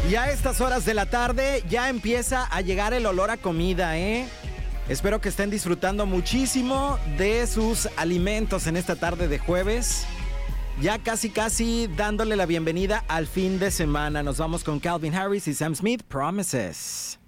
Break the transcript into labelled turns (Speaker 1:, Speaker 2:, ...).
Speaker 1: Y a estas horas de la tarde ya empieza a llegar el olor a comida, ¿eh? Espero que estén disfrutando muchísimo de sus alimentos en esta tarde de jueves. Ya casi dándole la bienvenida al fin de semana. Nos vamos con Calvin Harris y Sam Smith, Promises.